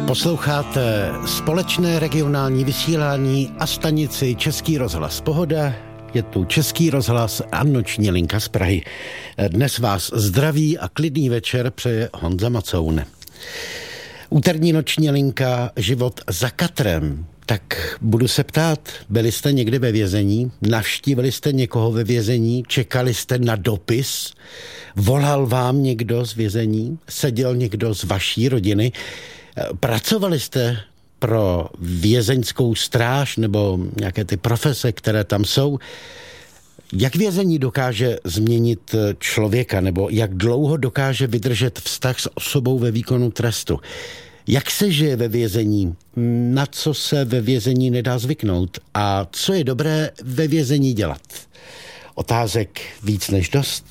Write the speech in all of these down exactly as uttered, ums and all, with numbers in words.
Posloucháte společné regionální vysílání a stanici Český rozhlas Pohoda. Je tu Český rozhlas a noční linka z Prahy. Dnes vás zdraví a klidný večer přeje Honza Macoun. Úterní noční linka Život za katrem. Tak budu se ptát, byli jste někdy ve vězení? Navštívili jste někoho ve vězení? Čekali jste na dopis? Volal vám někdo z vězení? Seděl někdo z vaší rodiny? Pracovali jste pro vězeňskou stráž nebo nějaké ty profese, které tam jsou? Jak vězení dokáže změnit člověka nebo jak dlouho dokáže vydržet vztah s osobou ve výkonu trestu? Jak se žije ve vězení? Na co se ve vězení nedá zvyknout? A co je dobré ve vězení dělat? Otázek víc než dost.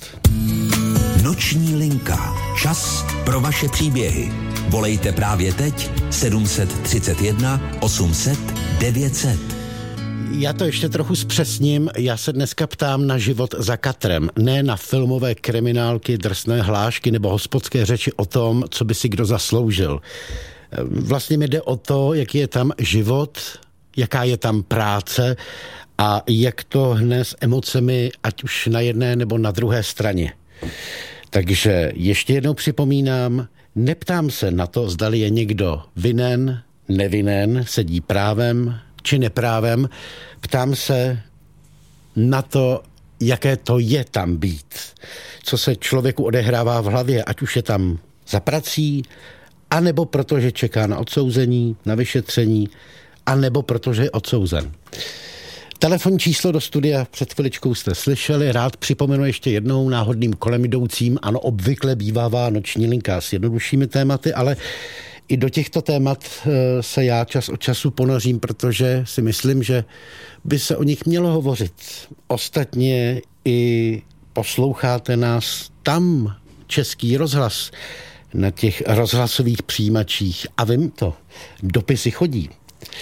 Noční linka. Čas pro vaše příběhy. Volejte právě teď sedm set třicet jedna osm set devět set. Já to ještě trochu zpřesním. Já se dneska ptám na život za katrem, ne na filmové kriminálky, drsné hlášky nebo hospodské řeči o tom, co by si kdo zasloužil. Vlastně mi jde o to, jaký je tam život, jaká je tam práce a jak to hne s emocemi, ať už na jedné nebo na druhé straně. Takže ještě jednou připomínám, neptám se na to, zdali je někdo vinen, nevinen, sedí právem či neprávem. Ptám se na to, jaké to je tam být. Co se člověku odehrává v hlavě, ať už je tam za prací, anebo protože čeká na odsouzení, na vyšetření, anebo protože je odsouzen. Telefonní číslo do studia před chviličkou jste slyšeli, rád připomenu ještě jednou náhodným kolem jdoucím, ano, obvykle bývává noční linka s jednoduššími tématy, ale i do těchto témat se já čas od času ponořím, protože si myslím, že by se o nich mělo hovořit. Ostatně i posloucháte nás tam, Český rozhlas, na těch rozhlasových přijímačích a vím to, dopisy chodí.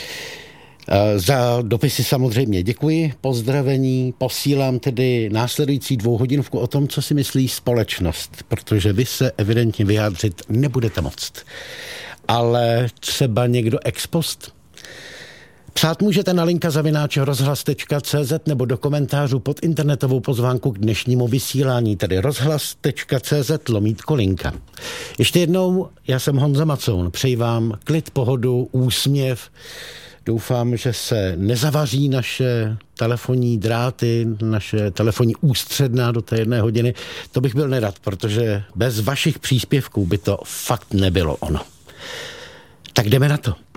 Za dopisy samozřejmě děkuji, pozdravení, posílám tedy následující dvouhodinovku o tom, co si myslí společnost, protože vy se evidentně vyjádřit nebudete moct. Ale třeba někdo ex post? Psát můžete na linka zavináč rozhlas tečka cé zet nebo do komentářů pod internetovou pozvánku k dnešnímu vysílání, tedy rozhlas tečka cé zet lomítko linka. Ještě jednou, já jsem Honza Macoun, přeji vám klid, pohodu, úsměv. Doufám, že se nezavaří naše telefonní dráty, naše telefonní ústředná do té jedné hodiny. To bych byl nerad, protože bez vašich příspěvků by to fakt nebylo ono. Tak jdeme na to.